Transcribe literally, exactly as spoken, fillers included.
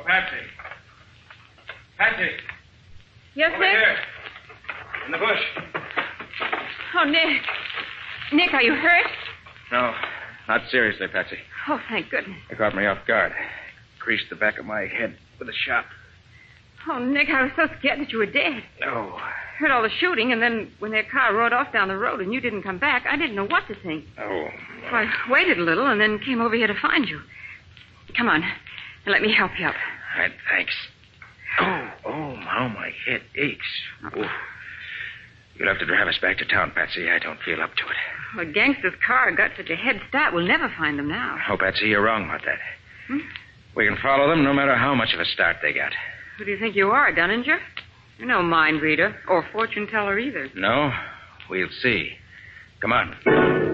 Patsy. Patsy. Yes, Over Nick? here. In the bush. Oh, Nick. Nick, are you hurt? No, not seriously, Patsy. Oh, thank goodness. They caught me off guard. Creased the back of my head with a shot. Oh, Nick, I was so scared that you were dead. No. Heard all the shooting, and then when their car rode off down the road and you didn't come back, I didn't know what to think. Oh. So I waited a little and then came over here to find you. Come on, and let me help you up. All right, thanks. Oh, oh, how my head aches. Oh. You'll have to drive us back to town, Patsy. I don't feel up to it. Well, a gangster's car got such a head start, we'll never find them now. Oh, Patsy, you're wrong about that. Hmm? We can follow them no matter how much of a start they got. Who do you think you are, Dunninger? You're no mind reader or fortune teller either. No? We'll see. Come on.